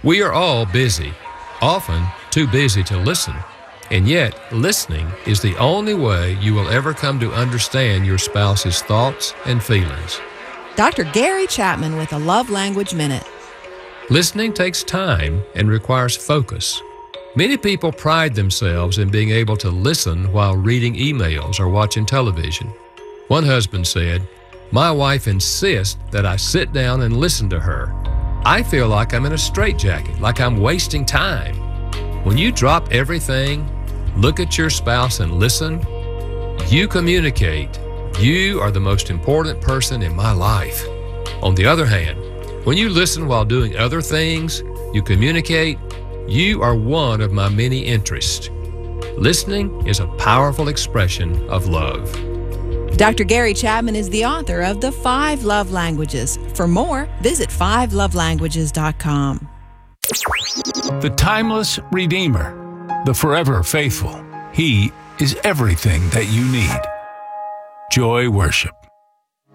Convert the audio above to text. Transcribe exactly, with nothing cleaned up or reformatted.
We are all busy, often too busy to listen. And yet, listening is the only way you will ever come to understand your spouse's thoughts and feelings. Doctor Gary Chapman with a Love Language Minute. Listening takes time and requires focus. Many people pride themselves in being able to listen while reading emails or watching television. One husband said, "My wife insists that I sit down and listen to her. I feel like I'm in a straitjacket, like I'm wasting time." When you drop everything, look at your spouse and listen, you communicate. You are the most important person in my life. On the other hand, when you listen while doing other things, you communicate, you are one of my many interests. Listening is a powerful expression of love. Doctor Gary Chapman is the author of The Five Love Languages. For more, visit five love languages dot com. The timeless Redeemer, the forever faithful. He is everything that you need. Joy Worship.